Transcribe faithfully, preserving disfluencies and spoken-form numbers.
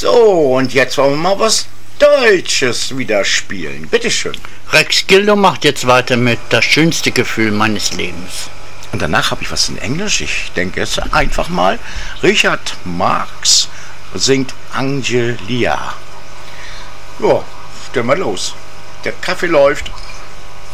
So, und jetzt wollen wir mal was Deutsches wieder spielen. Bitteschön. Rex Gildo macht jetzt weiter mit Das schönste Gefühl meines Lebens. Und danach habe ich was in Englisch. Ich denke es einfach mal. Richard Marx singt Angelia. Ja, stell mal los. Der Kaffee läuft.